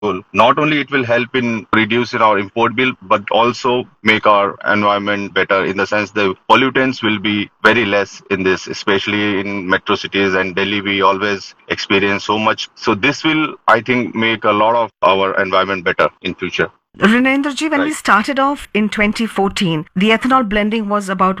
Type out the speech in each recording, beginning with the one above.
fuel, not only it will help in reducing our import bill, but also make our environment better in the sense the pollutants will be very less in this, especially in metro cities and Delhi. We always experience so much. So this will, I think, make a lot of our environment better in future. Rinendraji, when we Right. started off in 2014, the ethanol blending was about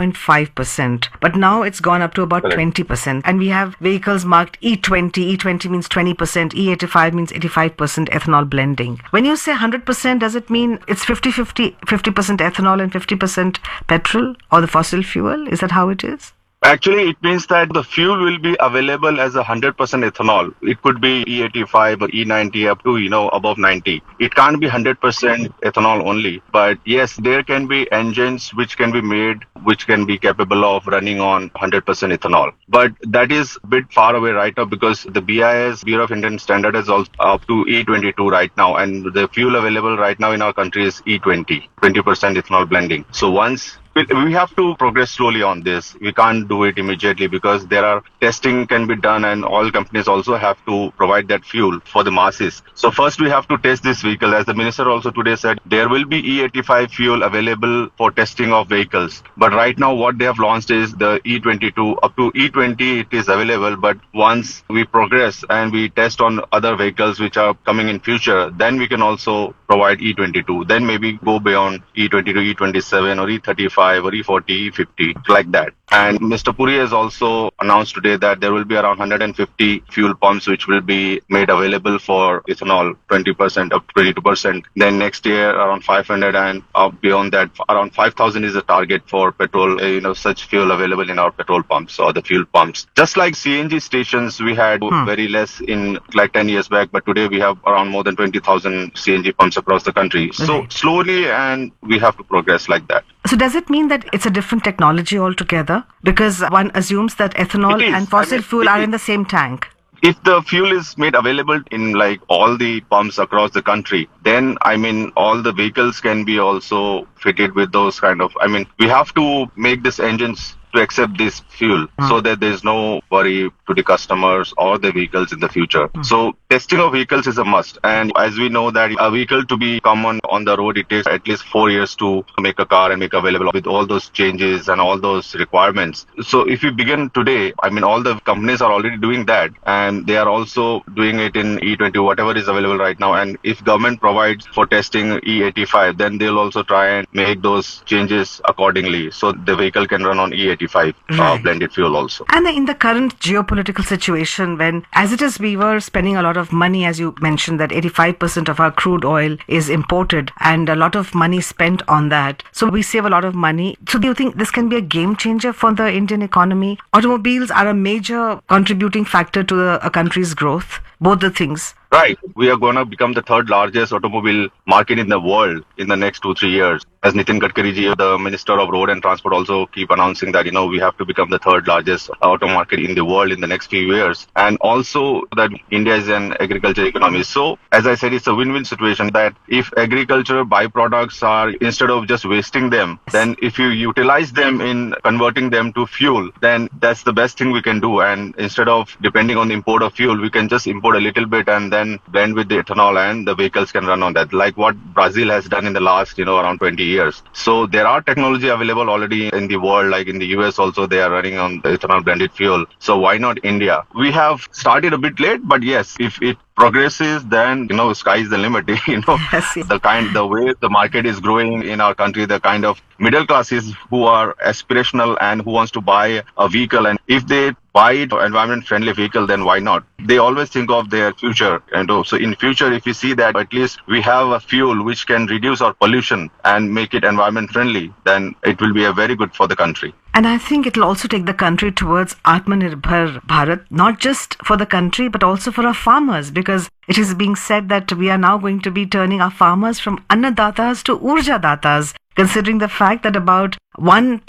1.5%, but now it's gone up to about Correct. 20%. And we have vehicles marked E20. E20 means 20%, E85 means 85% ethanol blending. When you say 100%, does it mean it's 50-50, 50% ethanol and 50% petrol or the fossil fuel? Is that how it is? Actually, it means that the fuel will be available as 100% ethanol. It could be E85 or E90 up to, above 90. It can't be 100% ethanol only. But yes, there can be engines which can be made, which can be capable of running on 100% ethanol. But that is a bit far away right now because the BIS, Bureau of Indian Standard, is also up to E22 right now. And the fuel available right now in our country is E20, 20% ethanol blending. So once we have to progress slowly on this. We can't do it immediately because there are testing can be done and all companies also have to provide that fuel for the masses. So first we have to test this vehicle. As the minister also today said, there will be E85 fuel available for testing of vehicles. But right now what they have launched is the E22. Up to E20 it is available. But once we progress and we test on other vehicles which are coming in future, then we can also provide E22. Then maybe go beyond E22, E27 or E35 or E40, E50, like that. And Mr. Puri has also announced today that there will be around 150 fuel pumps which will be made available for ethanol, 20% up to 22%. Then next year around 500 and beyond that, around 5,000 is the target for petrol, such fuel available in our petrol pumps or the fuel pumps. Just like CNG stations, we had very less in like 10 years back, but today we have around more than 20,000 CNG pumps across the country. So Right. slowly and we have to progress like that. So does it mean that it's a different technology altogether? Because one assumes that ethanol It is. and fossil I mean, fuel it are is. in the same tank. If the fuel is made available in like all the pumps across the country, then all the vehicles can be also fitted with those kind of, we have to make these engines to accept this fuel so that there's no worry to the customers or the vehicles in the future. So testing of vehicles is a must. And as we know that a vehicle to be common on the road, it takes at least 4 years to make a car and make available with all those changes and all those requirements. So if we begin today, all the companies are already doing that and they are also doing it in E20, whatever is available right now. And if government provides for testing E85, then they'll also try and make those changes accordingly so the vehicle can run on E85 Right. blended fuel also. And in the current geopolitical situation, when, as it is, we were spending a lot of money, as you mentioned, that 85% of our crude oil is imported and a lot of money spent on that. So we save a lot of money. So do you think this can be a game changer for the Indian economy? Automobiles are a major contributing factor to a country's growth. Both the things. Right. We are going to become the third largest automobile market in the world in the next 2-3 years. As Nitin Gadkari ji, the Minister of Road and Transport, also keep announcing that, we have to become the third largest auto market in the world in the next few years. And also that India is an agriculture economy. So, as I said, it's a win-win situation that if agriculture byproducts are, instead of just wasting them, then if you utilize them in converting them to fuel, then that's the best thing we can do. And instead of depending on the import of fuel, we can just import a little bit and then blend with the ethanol and the vehicles can run on that, like what Brazil has done in the last, around 20 years. So there are technology available already in the world, like in the US also, they are running on ethanol blended fuel. So why not India? We have started a bit late, but yes, if it progresses, then, sky is the limit. Yes, yes. The way the market is growing in our country, the kind of middle classes who are aspirational and who wants to buy a vehicle, and if they buy it environment friendly vehicle, then why not? They always think of their future. And so in future, if we see that at least we have a fuel which can reduce our pollution and make it environment friendly, then it will be a very good for the country. And I think it will also take the country towards Atmanirbhar Bharat, not just for the country, but also for our farmers, because it is being said that we are now going to be turning our farmers from Annadatas to Urja Datas, considering the fact that about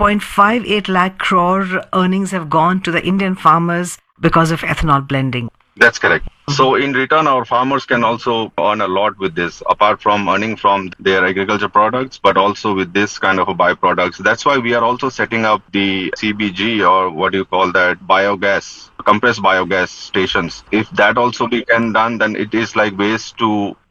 1.58 lakh crore earnings have gone to the Indian farmers because of ethanol blending. That's correct. So in return, our farmers can also earn a lot with this, apart from earning from their agriculture products, but also with this kind of a byproducts. That's why we are also setting up the CBG, or what do you call that, biogas, compressed biogas stations. If that also be can done, then it is like waste to